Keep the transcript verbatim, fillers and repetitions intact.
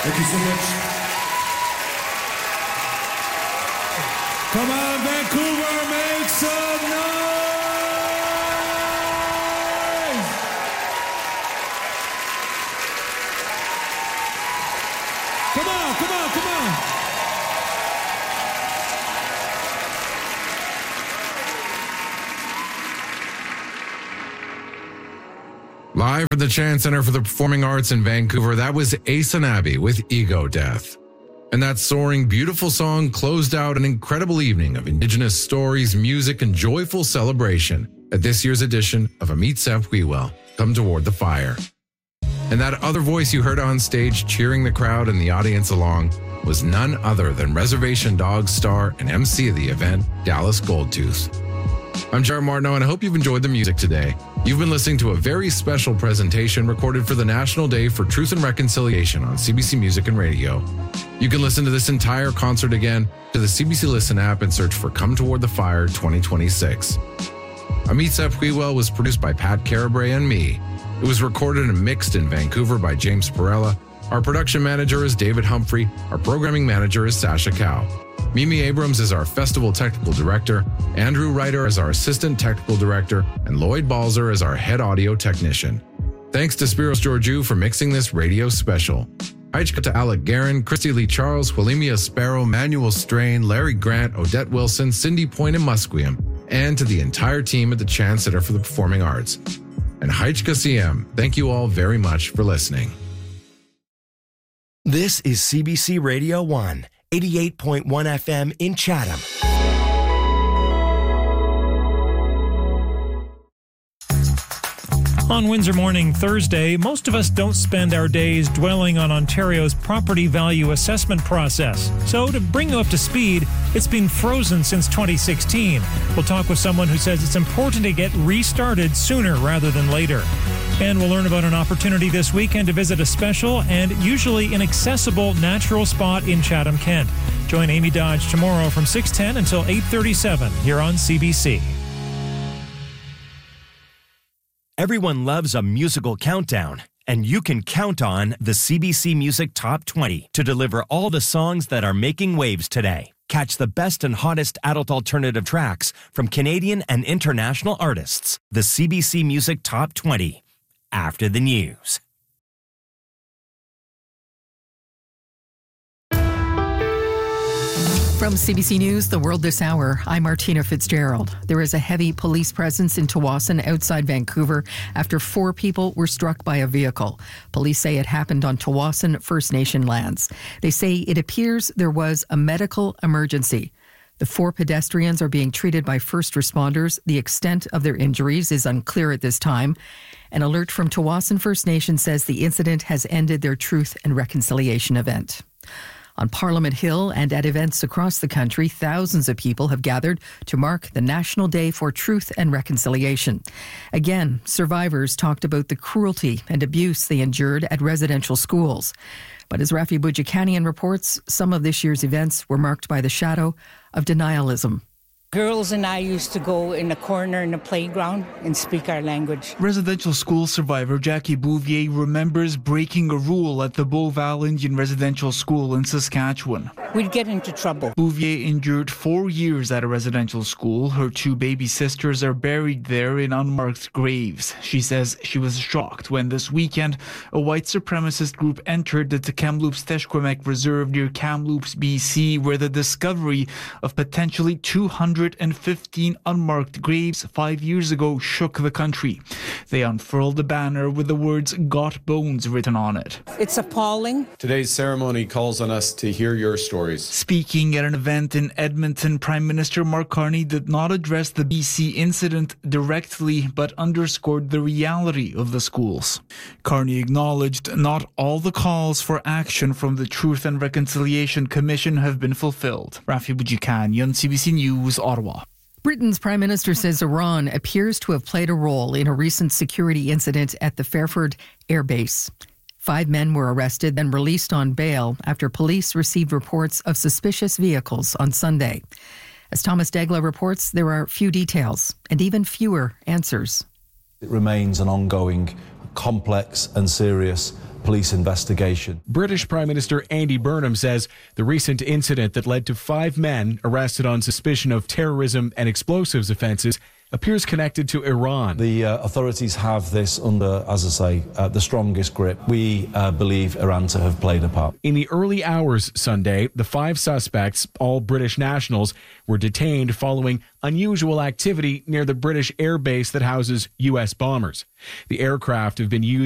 Thank you so much. Come on, Vancouver, make some noise! Come on, come on, come on! Live from the Chan Center for the Performing Arts in Vancouver, that was Ace and Abby with Ego Death. And that soaring, beautiful song closed out an incredible evening of Indigenous stories, music, and joyful celebration at this year's edition of Amit Sep Wewell, Come Toward the Fire. And that other voice you heard on stage cheering the crowd and the audience along was none other than Reservation Dogs star and M C of the event, Dallas Goldtooth. I'm Jared Martineau, and I hope you've enjoyed the music today. You've been listening to a very special presentation recorded for the National Day for Truth and Reconciliation on C B C Music and Radio. You can listen to this entire concert again to the C B C Listen app and search for Come Toward the Fire twenty twenty-six. Amit Sep Wewell was produced by Pat Carabray and me. It was recorded and mixed in Vancouver by James Perella. Our production manager is David Humphrey. Our programming manager is Sasha Cow. Mimi Abrams is our festival technical director, Andrew Ryder is our assistant technical director, and Lloyd Balzer is our head audio technician. Thanks to Spiros Georgiou for mixing this radio special. Haichka to Alec Guerin, Christy Lee Charles, Willemia Sparrow, Manuel Strain, Larry Grant, Odette Wilson, Cindy Point, and Musqueam, and to the entire team at the Chan Center for the Performing Arts. And Haichka C M, thank you all very much for listening. This is C B C Radio one. eighty-eight point one F M in Chatham. On Windsor Morning Thursday, most of us don't spend our days dwelling on Ontario's property value assessment process. So to bring you up to speed, it's been frozen since twenty sixteen. We'll talk with someone who says it's important to get restarted sooner rather than later. And we'll learn about an opportunity this weekend to visit a special and usually inaccessible natural spot in Chatham, Kent. Join Amy Dodge tomorrow from six ten until eight thirty-seven here on C B C. Everyone loves a musical countdown, and you can count on the C B C Music Top twenty to deliver all the songs that are making waves today. Catch the best and hottest adult alternative tracks from Canadian and international artists. The C B C Music Top twenty. After the news. From C B C News, The World This Hour, I'm Martina Fitzgerald. There is a heavy police presence in Tsawwassen outside Vancouver after four people were struck by a vehicle. Police say it happened on Tsawwassen First Nation lands. They say it appears there was a medical emergency. The four pedestrians are being treated by first responders. The extent of their injuries is unclear at this time. An alert from Tsawwassen First Nation says the incident has ended their Truth and Reconciliation event. On Parliament Hill and at events across the country, thousands of people have gathered to mark the National Day for Truth and Reconciliation. Again, survivors talked about the cruelty and abuse they endured at residential schools. But as Rafi Boudjikanian reports, some of this year's events were marked by the shadow of denialism. Girls and I used to go in a corner in the playground and speak our language. Residential school survivor Jackie Bouvier remembers breaking a rule at the Beauval Indian Residential School in Saskatchewan. We'd get into trouble. Bouvier endured four years at a residential school. Her two baby sisters are buried there in unmarked graves. She says she was shocked when this weekend a white supremacist group entered the Kamloops Teshkwemek Reserve near Kamloops, B C, where the discovery of potentially two hundred fifteen unmarked graves five years ago shook the country. They unfurled a banner with the words "Got Bones" written on it. It's appalling. Today's ceremony calls on us to hear your stories. Speaking at an event in Edmonton, Prime Minister Mark Carney did not address the B C incident directly, but underscored the reality of the schools. Carney acknowledged not all the calls for action from the Truth and Reconciliation Commission have been fulfilled. Rafi Boudjikanian, C B C News, Ottawa. Britain's Prime Minister says Iran appears to have played a role in a recent security incident at the Fairford Air Base. Five men were arrested, then released on bail after police received reports of suspicious vehicles on Sunday. As Thomas Degla reports, there are few details and even fewer answers. It remains an ongoing, complex and serious police investigation. British Prime Minister Andy Burnham says the recent incident that led to five men arrested on suspicion of terrorism and explosives offences appears connected to Iran. The uh, authorities have this under, as I say, uh, the strongest grip. We uh, believe Iran to have played a part. In the early hours Sunday, the five suspects, all British nationals, were detained following unusual activity near the British air base that houses U S bombers. The aircraft have been used